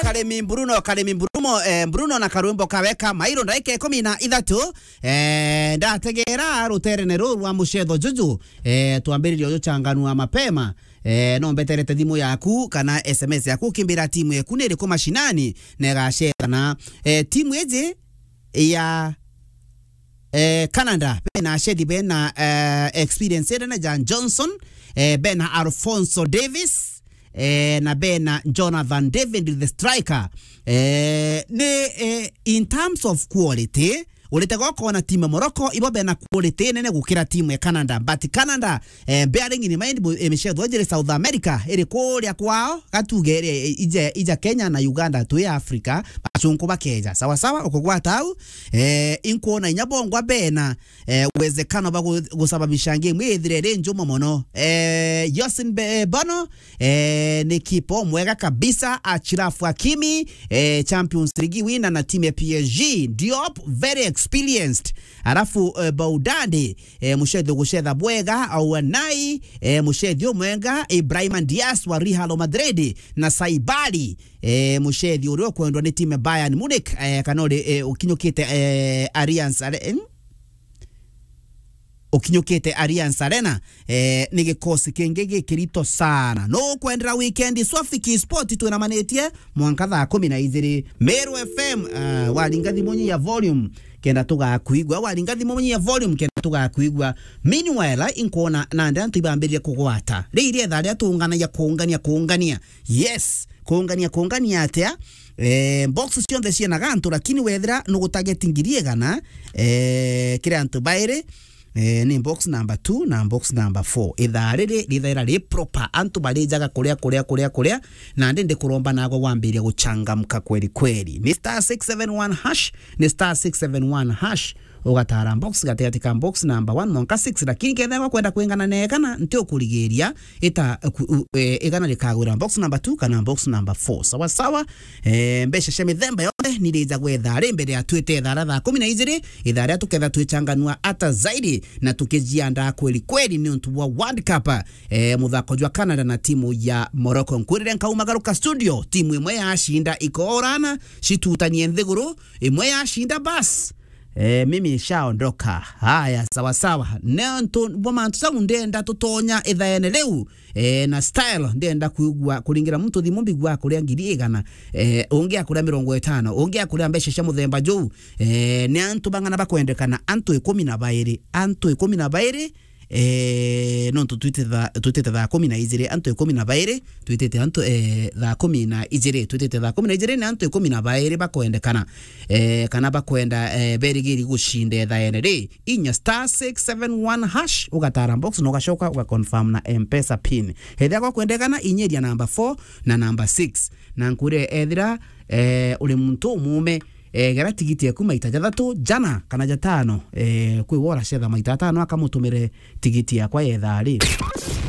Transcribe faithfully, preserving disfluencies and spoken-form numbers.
Karemi Bruno Karemi Bruno eh, Bruno na karwimbo kaweka mairo ndaike kumi na ithatu eh, ndategera ruterene ru rwa mucetho juju eh, tuambiririo yo changanua mapema eh, no mbeterete thimu yaku kana S M S yaku kimbira timu yaku niri ku mashinani negacera na eh, timu eje ya eh, Canada bena shedi bena eh, experience na John Johnson eh, bena Alfonso Davis Eh, na bena Jonathan David the striker eh, ne eh, in terms of quality ulete goko na timu Morocco ibo bena quality nene gukira timu ya Canada but Canada eh, bearing in mind emeshedo ajere South America ere koria kwao katugere ije ija Kenya na Uganda tu ya Africa bachunko bakeja sawa sawa okogwa tau eh, inkuona inyabongwa bena eh, uwezekano bagusababisha ngeme ethire njumo mono eh, Yosin Bono eh, ni kipo mwega kabisa Achraf Hakimi eh, Champions League winner na timu ya P S G Diop very experienced alafu uh, Baudade eh, mushedhi gushedha bwega au nai eh, mushedhi omwenga Ibrahim Diaz wa Real Madrid na Saibali eh, mushedhi urio kwendwa ni timu Bayern Munich eh, kanode eh, ukinyukite eh, Allianz eh, ukinyukite Allianz Arena eh, ni gikosi kengege kirito sana no kwendera weekend Swafiki Sport tu na manetie mwanka thaa kumi na igiri Meru F M uh, walingathi monyi ya volume kenda tuga kuigwa walingathi monyi ya volume kenda tuga kuigwa meanwhile inkuona nande antibambiria kugwata riire tharia tungana ya kuungania kuungania yes kuungania kuungania atia eh, box cionthe ciena gantu lakini wethira nugutagetingirie gana eh, kire antu baire Eh, ni box number two na box number four itharire lithaira ri proper antu barijaga kuria kuria kuria kuria na ndende kuromba nago wambiria guchangamka kweli kweli ni star six seven one hash ni star six seven one hash ugatara box gateatika box number one monka six lakini ketha kwenda kwengana nekana ntio kurigiria ita igana likagura box number two kana box number four sawa sawa eh, mbesha sheme themba yothe niriza gwethare mbere ya twete thara thaa kumi na igiri ithara tuketha twichanganua ata zaidi na tukijiandaa kweli kweli ni untu wa World Cup eh, muthako jwa Canada na timu ya Morocco nkurire nkaumagaruka studio timu imwe yashinda ikorana shitutanie nthiguru imwe yashinda bas eh, mimi nishaondoka haya sawa sawa nento boma ntusangu ndenda tutonya ithaene leu eh, na style ndenda kuigwa kulingira mtu thimumbi gwa kuria ngiri igana eh, ungia kuria mirongo itano ungia kuria mbesha cia muthemba juu eh, ni antu bangana bakwendekana antu ikumi na bairi antu ikumi na bairi eh, no tutitha tutitha thaa kumi na igiri antu ikumi na bairi tutite antu eh, thaa kumi na igiri tutite thaa kumi na igiri na antu ikumi na bairi bakwendekana eh, kana bakwenda eh, berigiri gushinde thaene ri inya star six seven one hash ugatara box no gashoka uga confirm na M-Pesa pin hethia kwa kwendekana inyeria number four na number six na nkure ethira eh, uri muntu mume eh, gara tigiti yaku maita jathatu jana kana jatano eh, kwi wora cetha maita tano akamutumire tigiti yakwa yethari